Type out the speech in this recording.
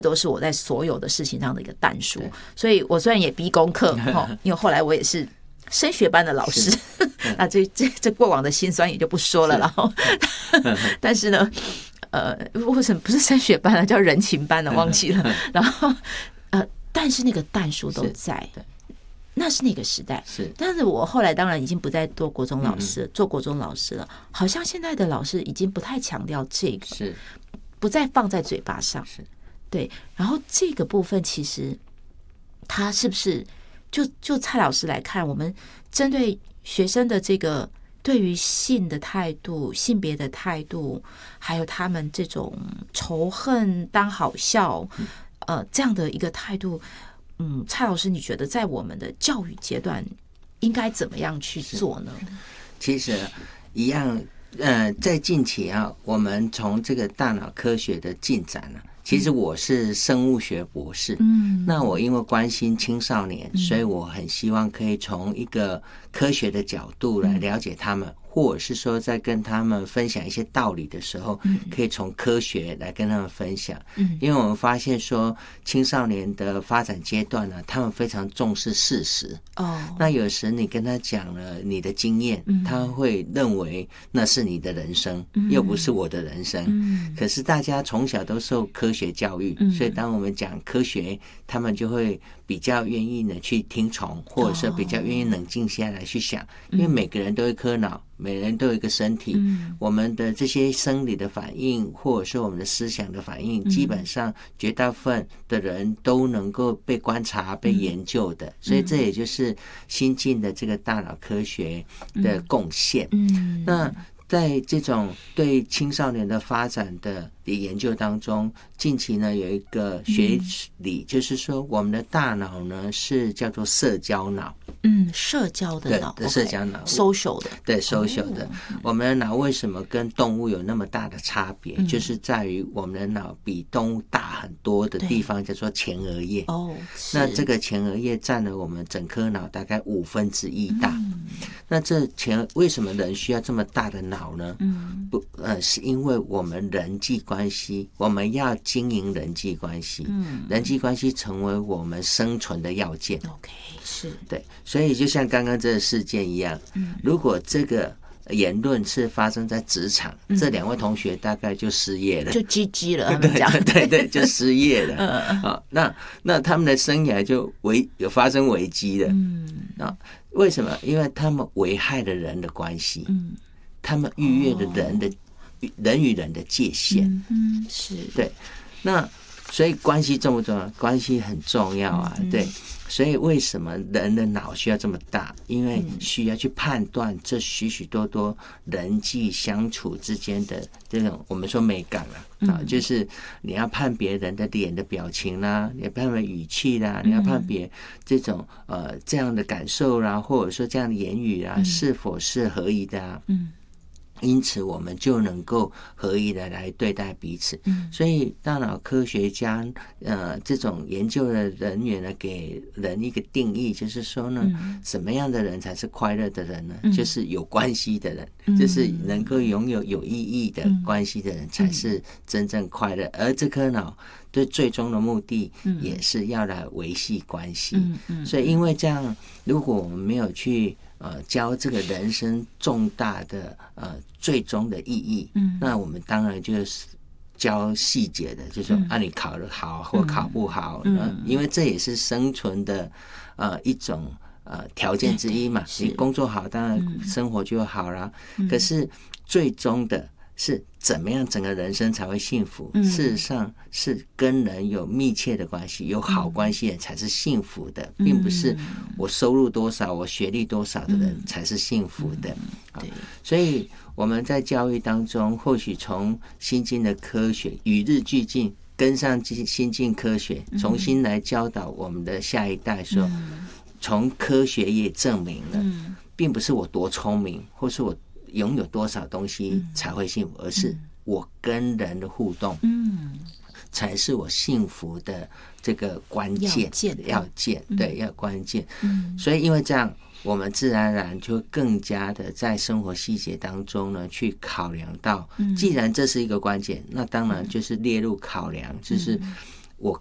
都是我在所有的事情上的一个但书。所以我虽然也逼功课，因为后来我也是升学班的老师，那这过往的辛酸也就不说了。然后，但是呢，为什么不是升学班了，叫人情班了，忘记了。然后，但是那个但书都在。那是那个时代，但是我后来当然已经不再做国中老师，做国中老师了。好像现在的老师已经不太强调这个，不再放在嘴巴上，对。然后这个部分其实，他是不是就蔡老师来看，我们针对学生的这个对于性的态度、性别的态度，还有他们这种仇恨当好笑，这样的一个态度。蔡老师，你觉得在我们的教育阶段应该怎么样去做呢？ 其实一样，在近期啊，我们从这个大脑科学的进展呢，其实我是生物学博士，那我因为关心青少年，所以我很希望可以从一个科学的角度来了解他们。或者是说在跟他们分享一些道理的时候，可以从科学来跟他们分享。因为我们发现说青少年的发展阶段呢，他们非常重视事实。那有时你跟他讲了你的经验，他会认为那是你的人生，又不是我的人生。可是大家从小都受科学教育，所以当我们讲科学，他们就会比较愿意呢去听从，或者说比较愿意冷静下来去想。因为每个人都有一颗脑，每人都有一个身体，我们的这些生理的反应，或者是我们的思想的反应，基本上绝大部分的人都能够被观察、被研究的。所以这也就是新进的这个大脑科学的贡献。那在这种对青少年的发展的研究当中，近期呢有一个学理，就是说我们的大脑呢是叫做社交脑。 社交的脑， 对，社交脑 ，social 的， 对 social 的。我们的脑为什么跟动物有那么大的差别？就是在于我们的脑比动物大很多的地方叫做前额叶。那这个前额叶占了我们整颗脑大概1/5大。那这为什么人需要这么大的脑呢？是因为我们人际关系，我们要经营人际关系，人际关系成为我们生存的要件。 是对，所以就像刚刚这个事件一样，如果这个言论是发生在职场，这2位同学大概就失业了， 就 GG 了，他们讲， 对，就失业了。那他们的生涯就有发生危机了。为什么？因为他们危害了人的关系，他们逾越了人与人的界限。 是对。那所以关系重不重要？关系很重要啊，对。所以为什么人的脑需要这么大？因为需要去判断这许许多多人际相处之间的这种我们说美感就是你要判别人的脸的表情啦，你要判别语气啦，你要判别这种这样的感受啦，或者说这样的言语啦，是否是合宜的啊。因此我们就能够合意的来对待彼此。所以大脑科学家这种研究的人员呢，给人一个定义，就是说呢，什么样的人才是快乐的人呢？就是有关系的人，就是能够拥有有意义的关系的人才是真正快乐。而这颗脑对最终的目的也是要来维系关系。所以因为这样，如果我们没有去教这个人生重大的最终的意义，那我们当然就是教细节的，就是说你考得好或考不好，因为这也是生存的一种条件之一嘛。你工作好，当然生活就好了。可是最终的是怎么样整个人生才会幸福？事实上是跟人有密切的关系，有好关系的才是幸福的，并不是我收入多少、我学历多少的人才是幸福的。所以我们在教育当中，或许从新进的科学与日俱进，跟上新进科学，重新来教导我们的下一代说，从科学也证明了，并不是我多聪明，或是我拥有多少东西才会幸福，而是我跟人的互动，才是我幸福的这个关键要件，对，要关键。所以因为这样，我们自然而然就更加的在生活细节当中呢，去考量到，既然这是一个关键，那当然就是列入考量，就是